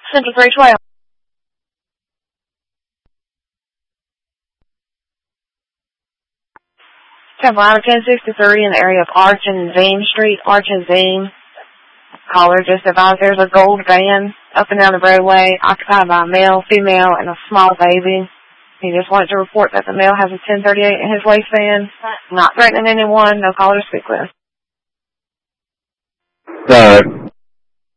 Central 312. Temple out of 1063 in the area of Arch and Zane Street. Arch and Zane. Caller just advised there's a gold van up and down the roadway occupied by a male, female, and a small baby. He just wanted to report that the male has a 1038 in his waistband. Not threatening anyone. No caller to speak with. Alright.